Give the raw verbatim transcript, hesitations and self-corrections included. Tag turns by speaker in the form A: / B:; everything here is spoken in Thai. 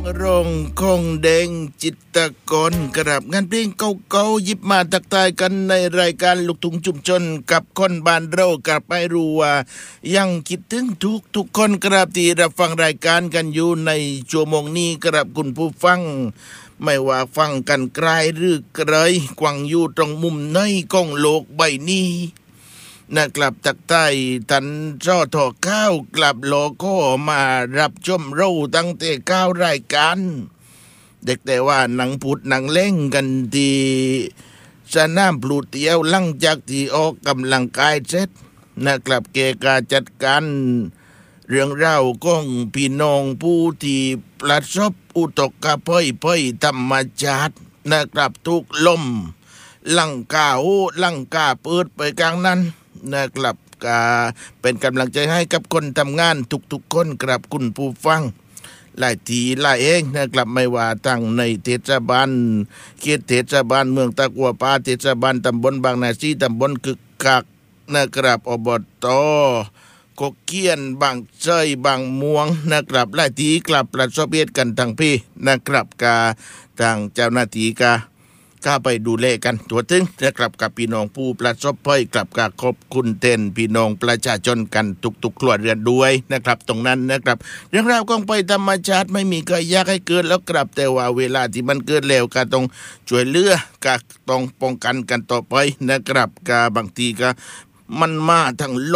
A: ร้องคงแดงจิตตะกรกราบงานเพลงเก่าๆหยิบมาทักทายกันในรายการลูกทุ่งชุมชนกับคนบ้านเรากลับไปรู้ว่ายังคิดถึงทุกทุกคนกราบที่รับฟังรายการกันอยู่ในชั่วโมงนี้กราบคุณผู้ฟังไม่ว่าฟังกันไกลหรือไกลกวางอยู่ตรงมุมไหนของโลกใบนี้นะครับตักใต้ทันจอทอข้าวกลับโลโก้มารับชมเราตั้งแต่ก้าวรายการเด็กแต่ว่าหนังพูดหนังเล่งกันที่สนามพลูเตียวหลังจากที่ออกกำลังกายเสร็จนะครับเกกาจัดการเรื่องราวของพี่น้องผู้ที่ประสบอุทกภัยภัยธรรมชาตินะครับทุกลมลังกาโอลังกาเปิดไปกลางนั้นนะครับกาเป็นกำลังใจให้กับคนทำงานทุกๆคนครับคุณผู้ฟังหลายทีหลายเองนะครับไม่ว่าทั้งในเทศบาลเขตเทศบาลเมืองตะกัวป่าเทศบาลตำบลบางนาซีตำบลกึกกักนะครับอบตกกเกี้ยนบางเจยบางม่วงนะครับหลายทีกลับประสบเหตุกันทั้งพี่นะครับกาทางเจ้าหน้าที่กาข้าไปดูแลกันตัวถึงนะครับกับพี่น้องผู้ประสบภัยกลับกับขอบคุณเต้นพี่น้องประชาชนกันทุกๆครัวเรือนด้วยนะครับตรงนั้นนะครับเรื่องราวของภัยธรรมชาติไม่มีใครอยากให้เกิดแล้วกลับแต่ว่าเวลาที่มันเกิดแล้วก็ต้องช่วยเหลือก็ต้องป้องกันกันต่อไปนะครับก็บางทีก็มันมาทั้งล